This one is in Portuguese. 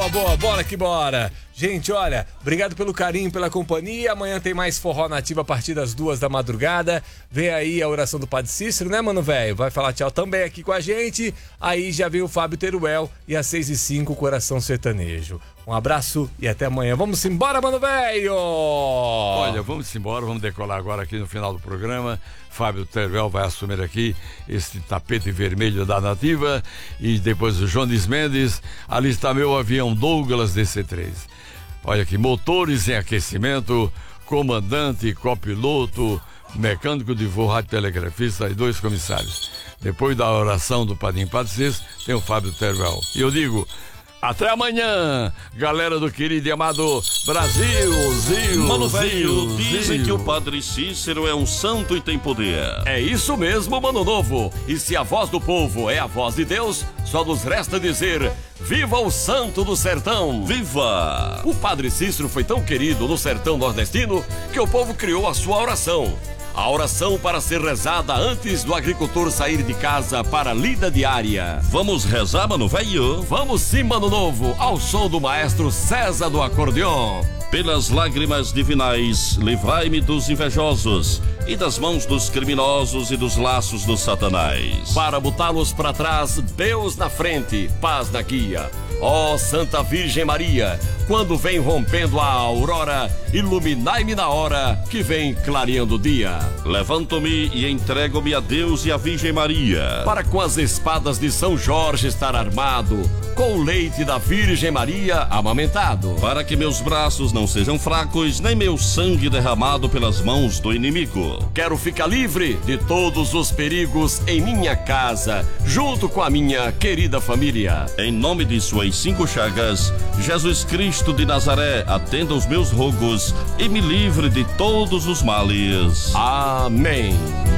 boa, bora que bora. Gente, olha, obrigado pelo carinho, pela companhia. Amanhã tem mais Forró Nativa a partir das 2 da madrugada. Vem aí a oração do Padre Cícero, né, mano velho? Vai falar tchau também aqui com a gente. Aí já vem o Fábio Teruel e às 6h05 Coração Sertanejo. Um abraço e até amanhã. Vamos embora, mano velho! Olha, vamos embora, vamos decolar agora aqui no final do programa. Fábio Teruel vai assumir aqui este tapete vermelho da Nativa e depois o Jones Mendes. Ali está meu avião Douglas DC-3. Olha aqui, motores em aquecimento, comandante, copiloto, mecânico de voo, radiotelegrafista e 2 comissários. Depois da oração do Padrinho Padre Cícero, tem o Fábio Teruel. E eu digo, até amanhã, galera do querido e amado Brasil, Mano velho, dizem que o Padre Cícero é um santo e tem poder. É isso mesmo, mano novo. E se a voz do povo é a voz de Deus, só nos resta dizer: viva o santo do sertão! Viva! O Padre Cícero foi tão querido no sertão nordestino que o povo criou a sua oração. A oração para ser rezada antes do agricultor sair de casa para a lida diária. Vamos rezar, mano velho? Vamos sim, mano novo, ao som do maestro César do acordeon. Pelas lágrimas divinais, livrai-me dos invejosos e das mãos dos criminosos e dos laços do Satanás. Para botá-los para trás, Deus na frente, paz na guia. Ó Santa Virgem Maria, quando vem rompendo a aurora, iluminai-me na hora que vem clareando o dia. Levanto-me e entrego-me a Deus e a Virgem Maria, para com as espadas de São Jorge estar armado, com o leite da Virgem Maria amamentado, para que meus braços não sejam fracos, nem meu sangue derramado pelas mãos do inimigo. Quero ficar livre de todos os perigos em minha casa, junto com a minha querida família. Em nome de suas 5 chagas, Jesus Cristo de Nazaré, atenda os meus rogos e me livre de todos os males. Amém.